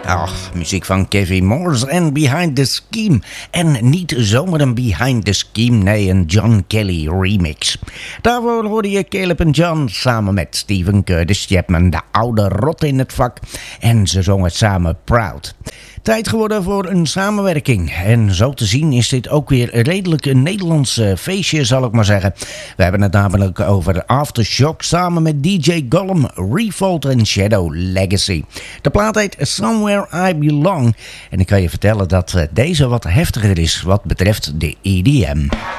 Ach, muziek van Kevin Morse en Behind the Scheme. En niet zomaar een Behind the Scheme, nee, een John Kelly remix. Daarvoor hoorde je Caleb en John samen met Stephen Curtis Chapman, de oude rot in het vak. En ze zongen samen Proud. Tijd geworden voor een samenwerking. En zo te zien is dit ook weer redelijk een Nederlands feestje, zal ik maar zeggen. We hebben het namelijk over Aftershock samen met DJ Gollum, Revolt en Shadow Legacy. De plaat heet Somewhere I Belong. En ik kan je vertellen dat deze wat heftiger is wat betreft de EDM.